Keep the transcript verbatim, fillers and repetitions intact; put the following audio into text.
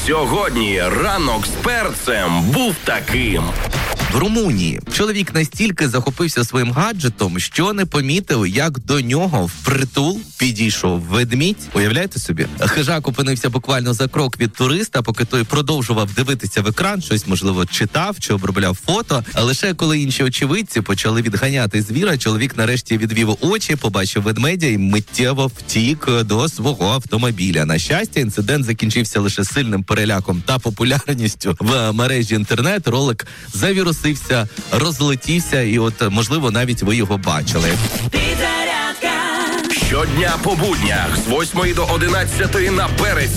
Сьогодні ранок з перцем був таким. В Румунії чоловік настільки захопився своїм гаджетом, що не помітив, як до нього впритул підійшов ведмідь. Уявляєте собі? Хижак опинився буквально за крок від туриста, поки той продовжував дивитися в екран, щось, можливо, читав чи обробляв фото. А лише коли інші очевидці почали відганяти звіра, чоловік нарешті відвів очі, побачив ведмедя і миттєво втік до свого автомобіля. На щастя, інцидент закінчився лише сильним переляком та популярністю в мережі інтернет. Ролик завірусився, розлетівся, і от, можливо, навіть ви його бачили. Щодня по буднях з восьмої до одинадцятої на Перець